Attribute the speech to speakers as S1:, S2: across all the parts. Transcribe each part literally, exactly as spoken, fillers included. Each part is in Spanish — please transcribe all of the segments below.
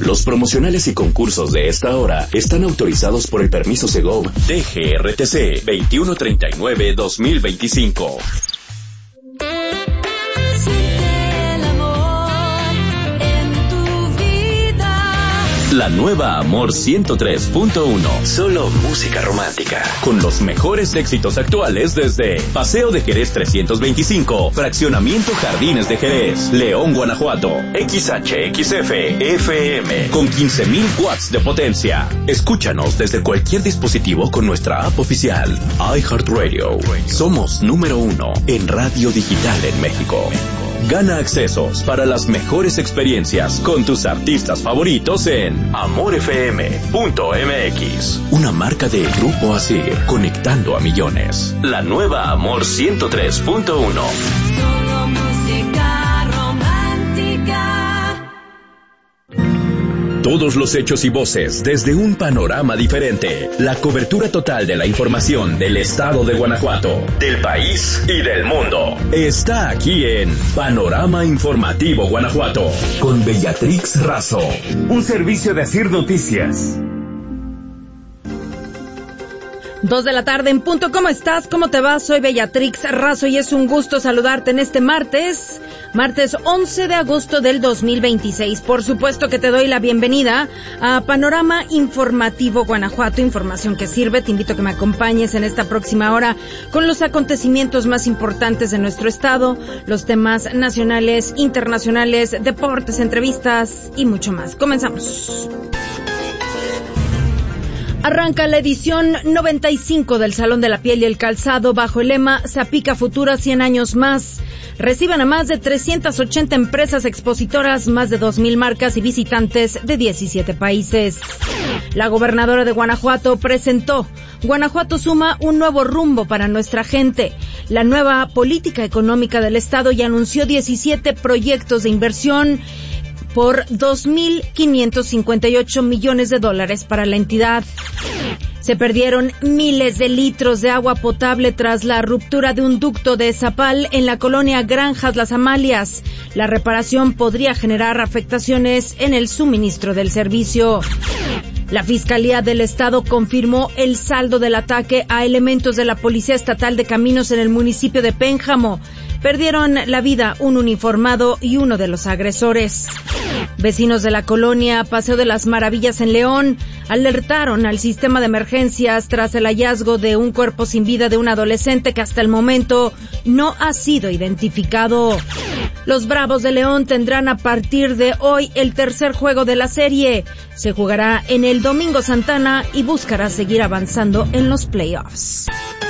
S1: Los promocionales y concursos de esta hora están autorizados por el permiso Segov D G R T C veintiuno treinta y nueve dos mil veinticinco. La nueva Amor ciento tres punto uno. Solo música romántica. Con los mejores éxitos actuales desde Paseo de Jerez trescientos veinticinco, Fraccionamiento Jardines de Jerez, León, Guanajuato. X H X F F M con quince mil watts de potencia. Escúchanos desde cualquier dispositivo con nuestra app oficial. iHeartRadio. Somos número uno en radio digital en México. Gana accesos para las mejores experiencias con tus artistas favoritos en amor f m punto m x. Una marca de Grupo Asir, conectando a millones. La nueva Amor ciento tres punto uno.
S2: Solo música romántica.
S1: Todos los hechos y voces desde un panorama diferente. La cobertura total de la información del estado de Guanajuato, del país y del mundo. Está aquí en Panorama Informativo Guanajuato, con Bellatrix Razo.
S3: Un servicio de Asir Noticias.
S4: Dos de la tarde en punto. ¿Cómo estás? ¿Cómo te va? Soy Bellatrix Razo y es un gusto saludarte en este martes, martes once de agosto del dos mil veintiséis. Por supuesto que te doy la bienvenida a Panorama Informativo Guanajuato, información que sirve. Te invito a que me acompañes en esta próxima hora con los acontecimientos más importantes de nuestro estado, los temas nacionales, internacionales, deportes, entrevistas y mucho más. Comenzamos. Arranca la edición noventa y cinco del Salón de la Piel y el Calzado bajo el lema Zapica Futura cien años más. Reciban a más de trescientas ochenta empresas expositoras, más de dos mil marcas y visitantes de diecisiete países. La gobernadora de Guanajuato presentó Guanajuato suma un nuevo rumbo para nuestra gente. La nueva política económica del estado ya anunció diecisiete proyectos de inversión por dos mil quinientos cincuenta y ocho millones de dólares para la entidad. Se perdieron miles de litros de agua potable tras la ruptura de un ducto de Zapal en la colonia Granjas Las Amalias. La reparación podría generar afectaciones en el suministro del servicio. La Fiscalía del Estado confirmó el saldo del ataque a elementos de la Policía Estatal de Caminos en el municipio de Pénjamo. Perdieron la vida un uniformado y uno de los agresores. Vecinos de la colonia Paseo de las Maravillas en León alertaron al sistema de emergencias tras el hallazgo de un cuerpo sin vida de un adolescente que hasta el momento no ha sido identificado. Los Bravos de León tendrán a partir de hoy el tercer juego de la serie. Se jugará en el Domingo Santana y buscará seguir avanzando en los playoffs.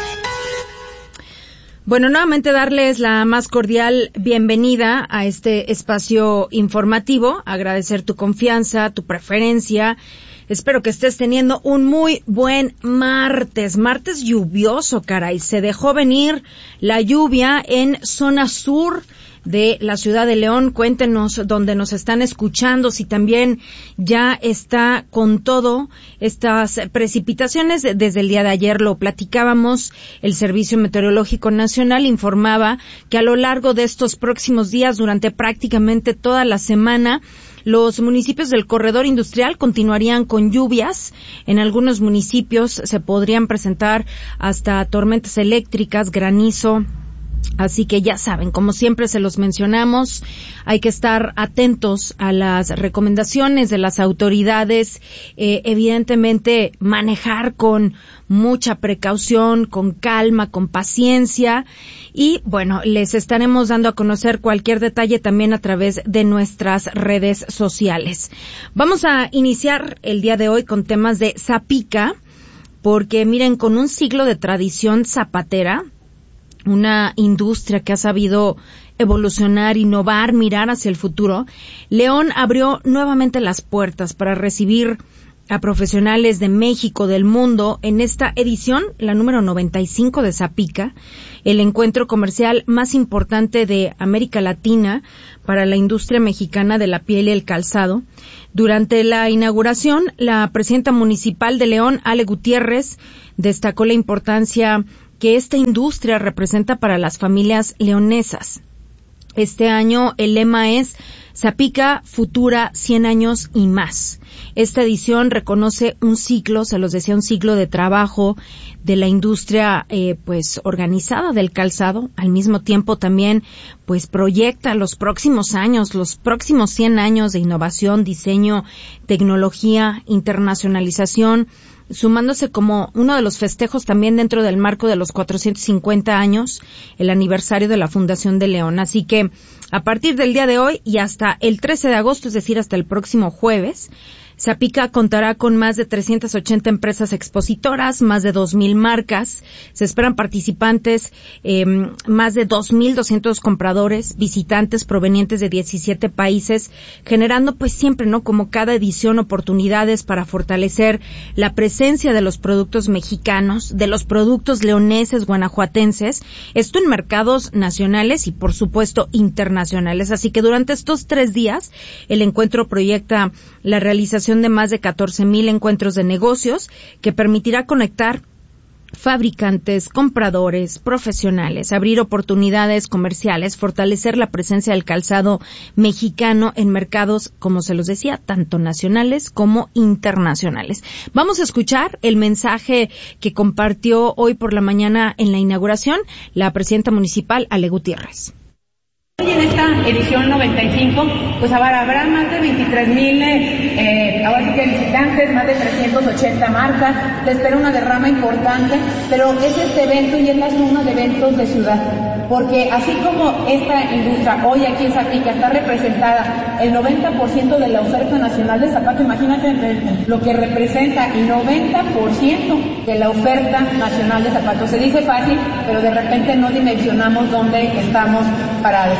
S4: Bueno, nuevamente darles la más cordial bienvenida a este espacio informativo, agradecer tu confianza, tu preferencia. Espero que estés teniendo un muy buen martes, martes lluvioso, caray. Se dejó venir la lluvia en zona sur de la ciudad de León. Cuéntenos dónde nos están escuchando, si también ya está con todo estas precipitaciones. Desde el día de ayer lo platicábamos, el Servicio Meteorológico Nacional informaba que a lo largo de estos próximos días, durante prácticamente toda la semana, los municipios del corredor industrial continuarían con lluvias. En algunos municipios se podrían presentar hasta tormentas eléctricas, granizo. Así que ya saben, como siempre se los mencionamos, hay que estar atentos a las recomendaciones de las autoridades, eh, evidentemente manejar con mucha precaución, con calma, con paciencia y bueno, les estaremos dando a conocer cualquier detalle también a través de nuestras redes sociales. Vamos a iniciar el día de hoy con temas de Zapica, porque miren, con un siglo de tradición zapatera, una industria que ha sabido evolucionar, innovar, mirar hacia el futuro, León abrió nuevamente las puertas para recibir a profesionales de México, del mundo, en esta edición, la número noventa y cinco de Zapica, el encuentro comercial más importante de América Latina para la industria mexicana de la piel y el calzado. Durante la inauguración, la presidenta municipal de León, Ale Gutiérrez, destacó la importancia que esta industria representa para las familias leonesas. Este año el lema es Zapica Futura cien años y más. Esta edición reconoce un ciclo, se los decía, un ciclo de trabajo de la industria eh, pues organizada del calzado. Al mismo tiempo también pues proyecta los próximos años, los próximos cien años de innovación, diseño, tecnología, internacionalización, sumándose como uno de los festejos también dentro del marco de los cuatrocientos cincuenta años, el aniversario de la Fundación de León. Así que a partir del día de hoy y hasta el trece de agosto, es decir, hasta el próximo jueves, Zapica contará con más de trescientas ochenta empresas expositoras, más de dos mil marcas. Se esperan participantes, eh, más de dos mil doscientos compradores, visitantes provenientes de diecisiete países, generando pues siempre, ¿no?, como cada edición, oportunidades para fortalecer la presencia de los productos mexicanos, de los productos leoneses, guanajuatenses, esto en mercados nacionales y por supuesto internacionales. Así que durante estos tres días el encuentro proyecta la realización de más de catorce mil encuentros de negocios que permitirá conectar fabricantes, compradores, profesionales, abrir oportunidades comerciales, fortalecer la presencia del calzado mexicano en mercados, como se los decía, tanto nacionales como internacionales. Vamos a escuchar el mensaje que compartió hoy por la mañana en la inauguración la presidenta municipal, Ale Gutiérrez.
S5: Hoy en esta edición noventa y cinco, pues habrá, habrá más de veintitrés mil eh, ahora sí que visitantes, más de trescientas ochenta marcas, te espera una derrama importante, pero es este evento y es la suma de eventos de ciudad, porque así como esta industria hoy aquí en Zapica está representada el noventa por ciento de la oferta nacional de zapatos, imagínate lo que representa el noventa por ciento de la oferta nacional de zapatos. Se dice fácil, pero de repente no dimensionamos dónde estamos parados.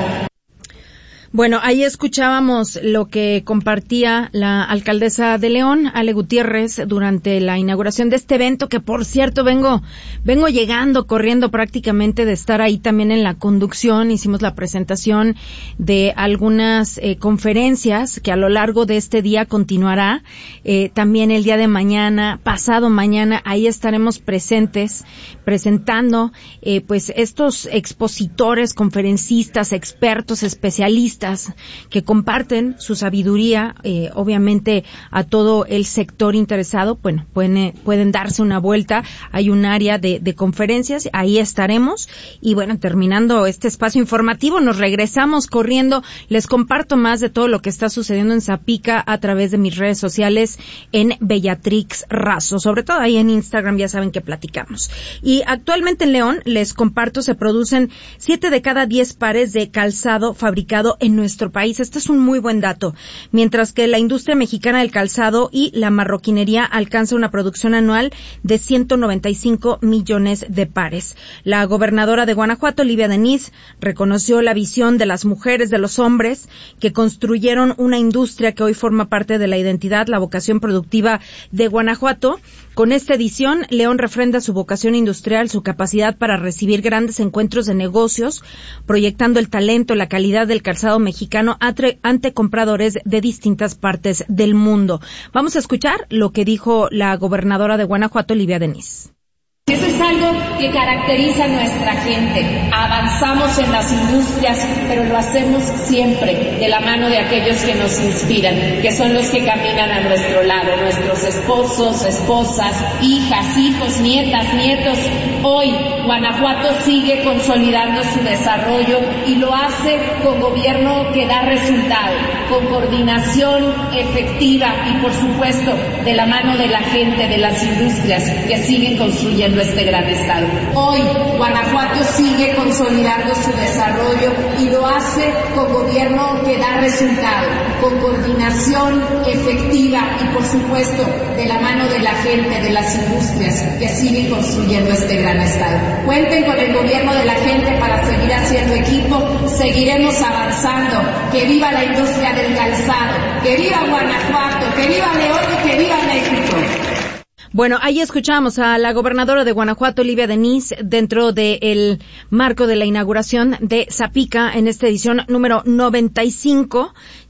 S4: Bueno, ahí escuchábamos lo que compartía la alcaldesa de León, Ale Gutiérrez, durante la inauguración de este evento, que por cierto vengo, vengo llegando, corriendo prácticamente de estar ahí también en la conducción. Hicimos la presentación de algunas eh, conferencias que a lo largo de este día continuará. Eh, también el día de mañana, pasado mañana, ahí estaremos presentes, presentando eh, pues estos expositores, conferencistas, expertos, especialistas, que comparten su sabiduría, eh, obviamente a todo el sector interesado. Bueno, pueden, eh, pueden darse una vuelta. Hay un área de, de conferencias, ahí estaremos. Y bueno, terminando este espacio informativo, nos regresamos corriendo. Les comparto más de todo lo que está sucediendo en Zapica a través de mis redes sociales en Bellatrix Razo. Sobre todo ahí en Instagram, ya saben que platicamos. Y actualmente en León, les comparto, se producen siete de cada diez pares de calzado fabricado en nuestro país. Este es un muy buen dato. Mientras que la industria mexicana del calzado y la marroquinería alcanza una producción anual de ciento noventa y cinco millones de pares. La gobernadora de Guanajuato, Livia Denis, reconoció la visión de las mujeres, de los hombres, que construyeron una industria que hoy forma parte de la identidad, la vocación productiva de Guanajuato. Con esta edición, León refrenda su vocación industrial, su capacidad para recibir grandes encuentros de negocios, proyectando el talento, la calidad del calzado mexicano ante compradores de distintas partes del mundo. Vamos a escuchar lo que dijo la gobernadora de Guanajuato, Livia Denis.
S5: Eso es algo que caracteriza a nuestra gente. Avanzamos en las industrias, pero lo hacemos siempre de la mano de aquellos que nos inspiran, que son los que caminan a nuestro lado, nuestros esposos, esposas, hijas, hijos, nietas, nietos. Hoy Guanajuato sigue consolidando su desarrollo y lo hace con gobierno que da resultado, con coordinación efectiva y por supuesto de la mano de la gente, de las industrias que siguen construyendo este gran estado. Hoy Guanajuato sigue consolidando su desarrollo y lo hace con gobierno que da resultado, con coordinación efectiva y por supuesto de la mano de la gente, de las industrias que siguen construyendo este gran estado. Cuenten con el gobierno de la gente para seguir haciendo equipo, seguiremos avanzando. Que viva la industria del calzado, que viva Guanajuato, que viva León y que viva México.
S4: Bueno, ahí escuchamos a la gobernadora de Guanajuato, Livia Denis, dentro del marco de la inauguración de Zapica en esta edición número noventa y cinco.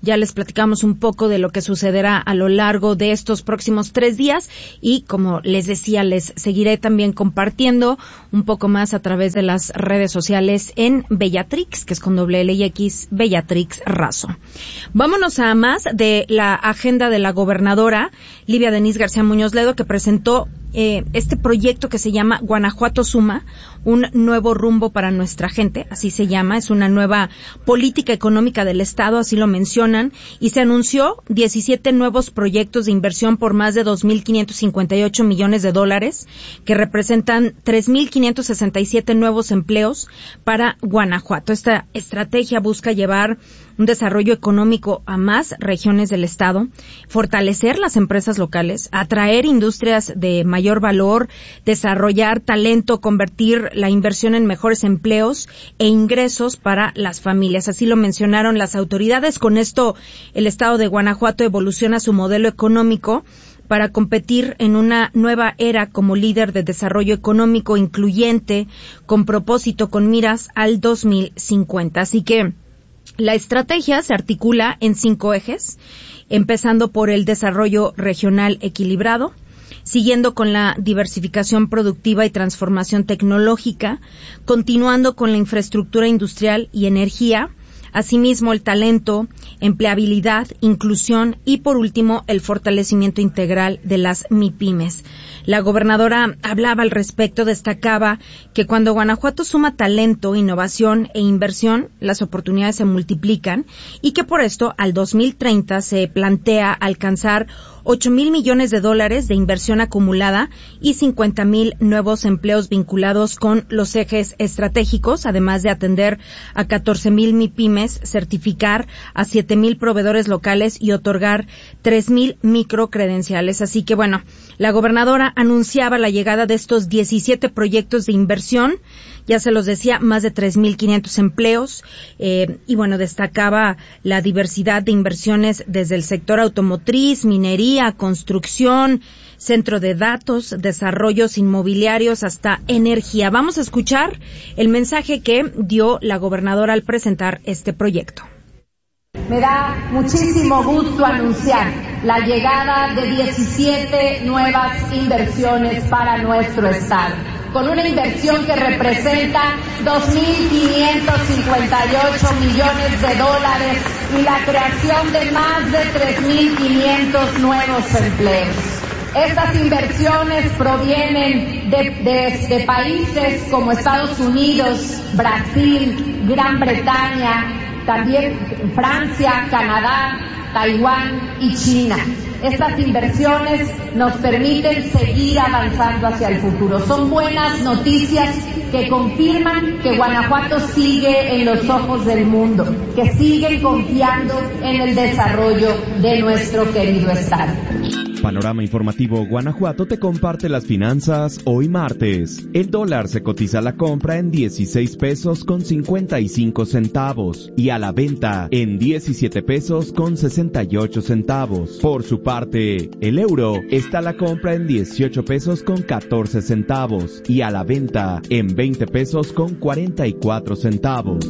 S4: Ya les platicamos un poco de lo que sucederá a lo largo de estos próximos tres días y, como les decía, les seguiré también compartiendo un poco más a través de las redes sociales en Bellatrix, que es con doble L y X, Bellatrix Razo. Vámonos a más de la agenda de la gobernadora Livia Denisse García Muñoz Ledo, que presentó eh, este proyecto que se llama Guanajuato Suma, un nuevo rumbo para nuestra gente, así se llama, es una nueva política económica del Estado, así lo mencionan, y se anunció diecisiete nuevos proyectos de inversión por más de dos mil quinientos cincuenta y ocho millones de dólares, que representan tres mil quinientos sesenta y siete nuevos empleos para Guanajuato. Esta estrategia busca llevar un desarrollo económico a más regiones del Estado, fortalecer las empresas locales, atraer industrias de mayor valor, desarrollar talento, convertir la inversión en mejores empleos e ingresos para las familias. Así lo mencionaron las autoridades. Con esto, el Estado de Guanajuato evoluciona su modelo económico para competir en una nueva era como líder de desarrollo económico incluyente, con propósito, con miras al dos mil cincuenta. Así que la estrategia se articula en cinco ejes, empezando por el desarrollo regional equilibrado, siguiendo con la diversificación productiva y transformación tecnológica, continuando con la infraestructura industrial y energía, asimismo el talento, empleabilidad, inclusión y, por último, el fortalecimiento integral de las MIPYMES. La gobernadora hablaba al respecto, destacaba que cuando Guanajuato suma talento, innovación e inversión, las oportunidades se multiplican y que por esto al dos mil treinta se plantea alcanzar ocho mil millones de dólares de inversión acumulada y cincuenta mil nuevos empleos vinculados con los ejes estratégicos, además de atender a catorce mil MIPYMES, certificar a siete mil proveedores locales y otorgar tres mil microcredenciales. Así que, bueno, la gobernadora anunciaba la llegada de estos diecisiete proyectos de inversión, ya se los decía, más de tres mil quinientos empleos, eh, y bueno, destacaba la diversidad de inversiones desde el sector automotriz, minería, construcción, centro de datos, desarrollos inmobiliarios hasta energía. Vamos a escuchar el mensaje que dio la gobernadora al presentar este proyecto.
S5: Me da muchísimo gusto anunciar la llegada de diecisiete nuevas inversiones para nuestro estado, con una inversión que representa dos mil quinientos cincuenta y ocho millones de dólares y la creación de más de tres mil quinientos nuevos empleos. Estas inversiones provienen de, de, de países como Estados Unidos, Brasil, Gran Bretaña, también Francia, Canadá, Taiwán y China. Estas inversiones nos permiten seguir avanzando hacia el futuro. Son buenas noticias que confirman que Guanajuato sigue en los ojos del mundo, que siguen confiando en el desarrollo de nuestro querido estado.
S6: Panorama Informativo Guanajuato te comparte las finanzas hoy martes. El dólar se cotiza a la compra en dieciséis pesos con cincuenta y cinco centavos y a la venta en diecisiete pesos con sesenta y ocho centavos. Por su parte, el euro está a la compra en dieciocho pesos con catorce centavos y a la venta en veinte pesos con cuarenta y cuatro centavos.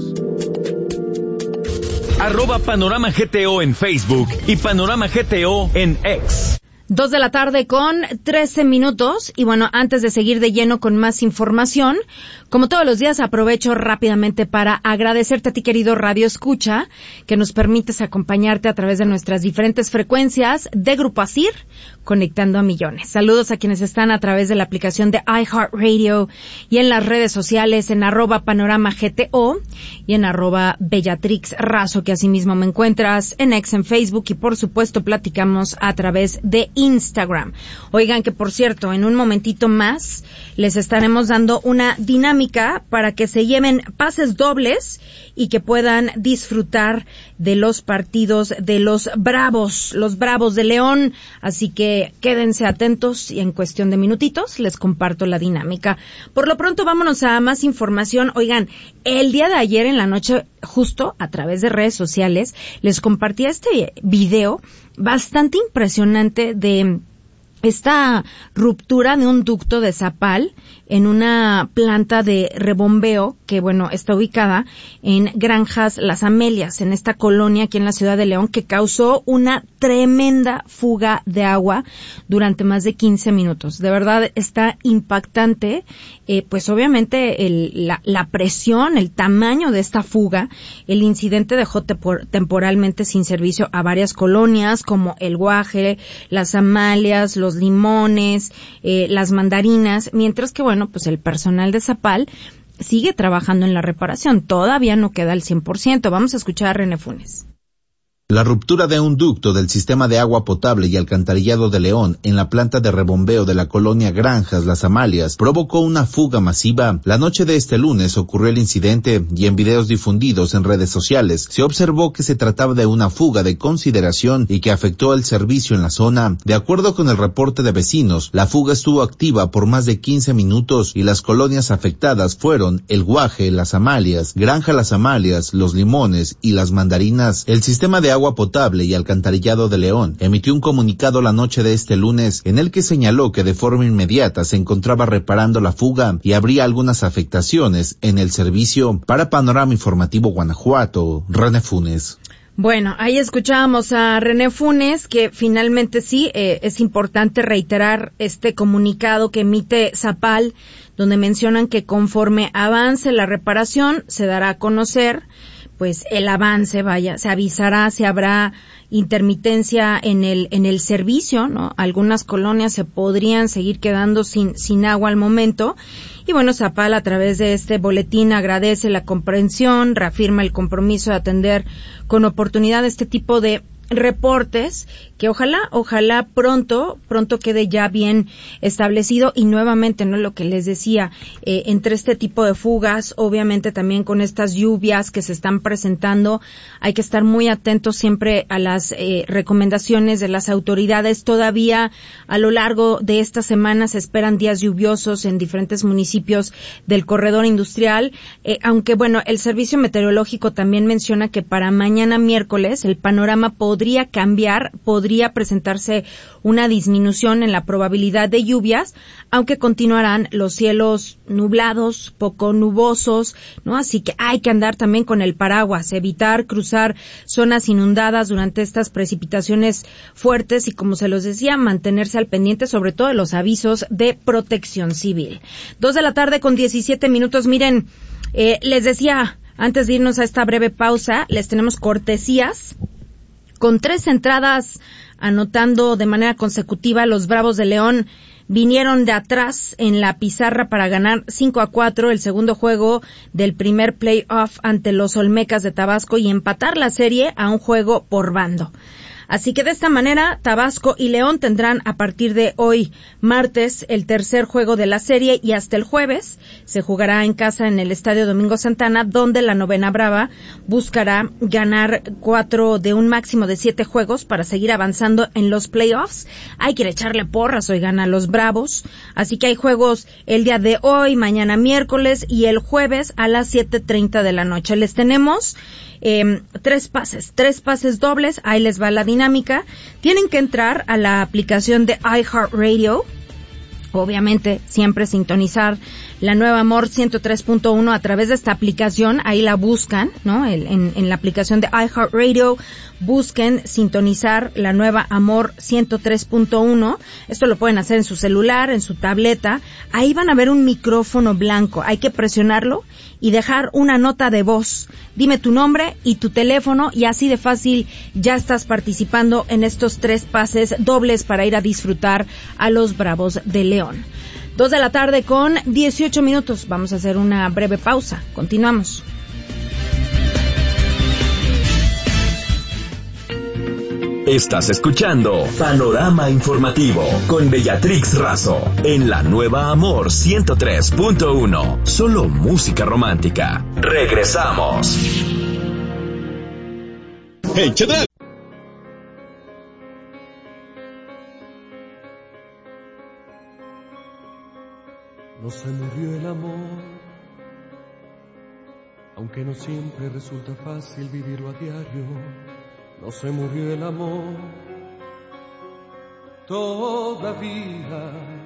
S1: Arroba Panorama G T O en Facebook y Panorama G T O en X.
S4: Dos de la tarde con trece minutos. Y bueno, antes de seguir de lleno con más información, como todos los días, aprovecho rápidamente para agradecerte a ti, querido Radio Escucha, que nos permites acompañarte a través de nuestras diferentes frecuencias de Grupo Asir, conectando a millones. Saludos a quienes están a través de la aplicación de iHeartRadio y en las redes sociales en arroba Panorama G T O y en arroba Bellatrix Razo, que asimismo me encuentras en X, en Facebook y por supuesto platicamos a través de Instagram. Oigan, que por cierto, en un momentito más les estaremos dando una dinámica para que se lleven pases dobles y que puedan disfrutar de los partidos de los Bravos, los Bravos de León. Así que quédense atentos y en cuestión de minutitos les comparto la dinámica. Por lo pronto, vámonos a más información. Oigan, el día de ayer en la noche, justo a través de redes sociales, les compartí este video bastante impresionante de esta ruptura de un ducto de Zapal en una planta de rebombeo que, bueno, está ubicada en Granjas Las Amelias, en esta colonia aquí en la ciudad de León, que causó una tremenda fuga de agua durante más de quince minutos. De verdad está impactante, eh, pues obviamente el, la, la presión, el tamaño de esta fuga. El incidente dejó tepor, temporalmente sin servicio a varias colonias como El Guaje, Las Amalias, Los Limones, eh, Las Mandarinas, mientras que, bueno, pues el personal de Zapal sigue trabajando en la reparación. Todavía no queda al cien por ciento. Vamos a escuchar a René Funes.
S7: La ruptura de un ducto del sistema de agua potable y alcantarillado de León en la planta de rebombeo de la colonia Granjas Las Amalias provocó una fuga masiva. La noche de este lunes ocurrió el incidente y en videos difundidos en redes sociales se observó que se trataba de una fuga de consideración y que afectó el servicio en la zona. De acuerdo con el reporte de vecinos, la fuga estuvo activa por más de quince minutos y las colonias afectadas fueron El Guaje, Las Amalias, Granja Las Amalias, Los Limones y Las Mandarinas. El sistema de agua Agua Potable y Alcantarillado de León emitió un comunicado la noche de este lunes en el que señaló que de forma inmediata se encontraba reparando la fuga y habría algunas afectaciones en el servicio. Para Panorama Informativo Guanajuato, René Funes.
S4: Bueno, ahí escuchábamos a René Funes, que finalmente sí, eh, es importante reiterar este comunicado que emite Zapal, donde mencionan que conforme avance la reparación se dará a conocer pues el avance, vaya, se avisará si habrá intermitencia en el en el servicio, ¿no? Algunas colonias se podrían seguir quedando sin sin agua al momento. Y bueno, Zapal a través de este boletín agradece la comprensión, reafirma el compromiso de atender con oportunidad este tipo de reportes que ojalá, ojalá pronto, pronto quede ya bien establecido y nuevamente, ¿no? Lo que les decía, eh, entre este tipo de fugas, obviamente también con estas lluvias que se están presentando, hay que estar muy atentos siempre a las eh, recomendaciones de las autoridades. Todavía a lo largo de esta semana se esperan días lluviosos en diferentes municipios del corredor industrial, eh, aunque bueno, el servicio meteorológico también menciona que para mañana miércoles el panorama podría cambiar, podría presentarse una disminución en la probabilidad de lluvias, aunque continuarán los cielos nublados, poco nubosos, ¿no? Así que hay que andar también con el paraguas, evitar cruzar zonas inundadas durante estas precipitaciones fuertes y, como se los decía, mantenerse al pendiente sobre todo de los avisos de protección civil. Dos de la tarde con diecisiete minutos. Miren, eh, les decía, antes de irnos a esta breve pausa, les tenemos cortesías. Con tres entradas anotando de manera consecutiva, los Bravos de León vinieron de atrás en la pizarra para ganar cinco a cuatro el segundo juego del primer playoff ante los Olmecas de Tabasco y empatar la serie a un juego por bando. Así que de esta manera, Tabasco y León tendrán a partir de hoy, martes, el tercer juego de la serie y hasta el jueves se jugará en casa en el Estadio Domingo Santana, donde la Novena Brava buscará ganar cuatro de un máximo de siete juegos para seguir avanzando en los playoffs. Hay que echarle porras, oigan, a los Bravos. Así que hay juegos el día de hoy, mañana miércoles y el jueves a las siete treinta de la noche. Les tenemos Eh, tres pases, tres pases dobles, ahí les va la dinámica. Tienen que entrar a la aplicación de iHeartRadio, obviamente siempre sintonizar la nueva Amor ciento tres punto uno a través de esta aplicación, ahí la buscan, ¿no? El, en, en la aplicación de iHeartRadio, busquen sintonizar la nueva Amor ciento tres punto uno, esto lo pueden hacer en su celular, en su tableta, ahí van a ver un micrófono blanco, hay que presionarlo y dejar una nota de voz. Dime tu nombre y tu teléfono y así de fácil ya estás participando en estos tres pases dobles para ir a disfrutar a los Bravos de León. Dos de la tarde con dieciocho minutos. Vamos a hacer una breve pausa. Continuamos.
S1: Estás escuchando Panorama Informativo con Beatrix Razo en la nueva Amor ciento tres punto uno. Solo música romántica. Regresamos. Hey, Chedel.
S8: No se murió el amor, aunque no siempre resulta fácil vivirlo a diario. No se murió el amor, todavía.